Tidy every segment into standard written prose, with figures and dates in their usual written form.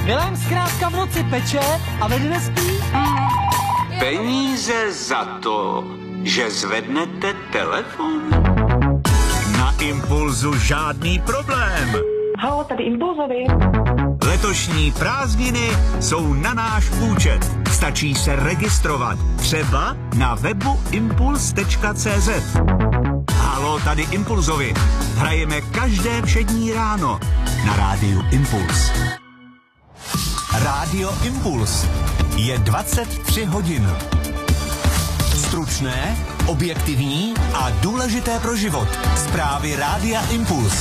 Vilém zkrátka v noci peče a ve dne spí. Peníze za to, že zvednete telefon? Na Impulzu žádný problém. Halo, tady Impulzovi. Letošní prázdniny jsou na náš účet. Stačí se registrovat. Třeba na webu impuls.cz. Halo, tady Impulzovi. Hrajeme každé všední ráno na rádiu Impuls. Rádio Impuls je 23 hodin. Stručné, objektivní a důležité pro život. Zprávy Rádia Impuls.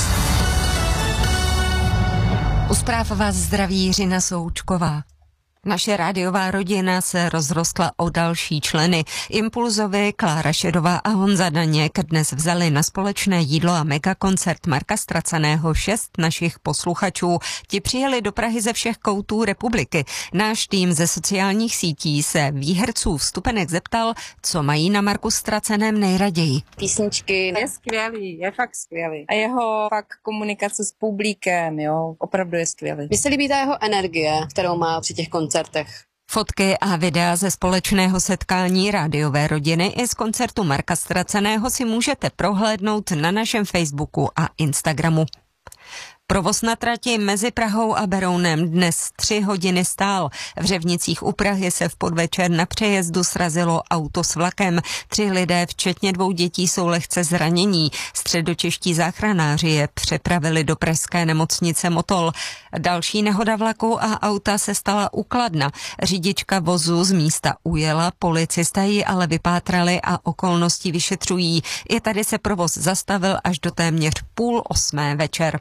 U zpráv vás zdraví Jiřina Součková. Naše rádiová rodina se rozrostla o další členy. Impulzovi Klára Šedová a Honza Daněk dnes vzali na společné jídlo a megakoncert Marka Ztraceného 6 našich posluchačů. Ti přijeli do Prahy ze všech koutů republiky. Náš tým ze sociálních sítí se výherců vstupenek zeptal, co mají na Marku Ztraceném nejraději. Písničky. Je skvělý, je fakt skvělý. A jeho fakt komunikace s publikem, jo, opravdu je skvělý. Mně se líbí ta jeho energie, kterou má při těch koncertech. Fotky a videa ze společného setkání rádiové rodiny i z koncertu Marka Ztraceného si můžete prohlédnout na našem Facebooku a Instagramu. Provoz na trati mezi Prahou a Berounem dnes 3 hodiny stál. V Řevnicích u Prahy se v podvečer na přejezdu srazilo auto s vlakem. 3 lidé, včetně 2 dětí, jsou lehce zranění. Středočeští záchranáři je přepravili do pražské nemocnice Motol. Další nehoda vlaku a auta se stala u Kladna. Řidička vozu z místa ujela, policisté ji ale vypátrali a okolnosti vyšetřují. I tady se provoz zastavil až do téměř 7:30 večer.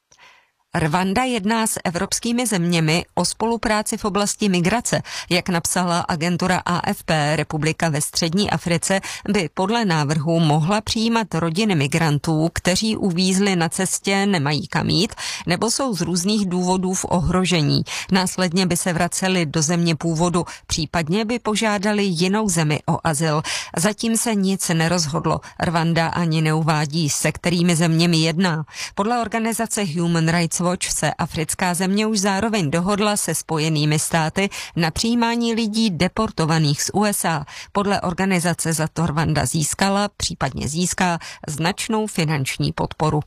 Rwanda jedná s evropskými zeměmi o spolupráci v oblasti migrace. Jak napsala agentura AFP, republika ve střední Africe by podle návrhu mohla přijímat rodiny migrantů, kteří uvízli na cestě, nemají kam jít, nebo jsou z různých důvodů v ohrožení. Následně by se vraceli do země původu, případně by požádali jinou zemi o azyl. Zatím se nic nerozhodlo. Rwanda ani neuvádí, se kterými zeměmi jedná. Podle organizace Human Rights Watch se africká země už zároveň dohodla se Spojenými státy na přijímání lidí deportovaných z USA. Podle organizace za to Rwanda získala, případně získá, značnou finanční podporu.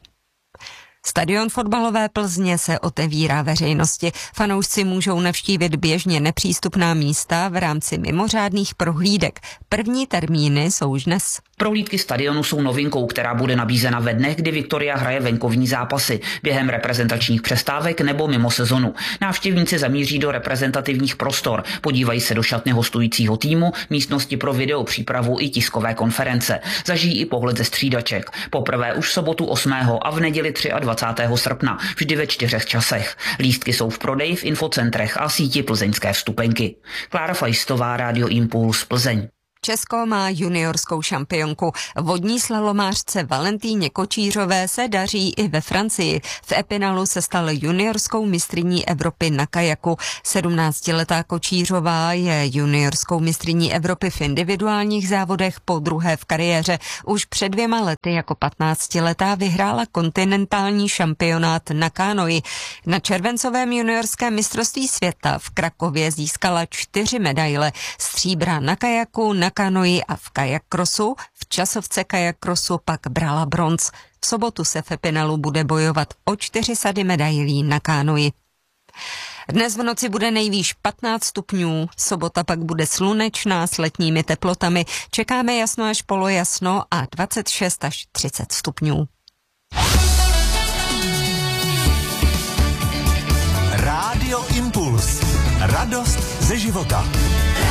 Stadion fotbalové Plzně se otevírá veřejnosti. Fanoušci můžou navštívit běžně nepřístupná místa v rámci mimořádných prohlídek. První termíny jsou už dnes. Prohlídky stadionu jsou novinkou, která bude nabízena ve dnech, kdy Viktoria hraje venkovní zápasy, během reprezentačních přestávek nebo mimo sezonu. Návštěvníci zamíří do reprezentativních prostor, podívají se do šatny hostujícího týmu, místnosti pro videopřípravu i tiskové konference. Zažijí i pohled ze střídaček. Poprvé už v sobotu 8. a v neděli 23. srpna, vždy ve 4 časech. Lístky jsou v prodeji v infocentrech a síti plzeňské vstupenky. Klára Fajstová, Rádio Impuls, Plzeň. Česko má juniorskou šampionku. Vodní slalomářce Valentýně Kočířové se daří i ve Francii. V Epinalu se stala juniorskou mistryní Evropy na kajaku. 17letá Kočířová je juniorskou mistryní Evropy v individuálních závodech po druhé v kariéře. Už před 2 lety jako 15letá vyhrála kontinentální šampionát na kánoji. Na červencovém juniorském mistrovství světa v Krakově získala 4 medaile. Stříbra na kajaku, na kanoji a v kajakrosu. V časovce kajakrosu pak brala bronz. V sobotu se v Epinalu bude bojovat o 4 sady medailí na kánoji. Dnes v noci bude nejvýš 15 stupňů, sobota pak bude slunečná s letními teplotami. Čekáme jasno až polojasno a 26 až 30 stupňů. Rádio Impuls. Radost ze života.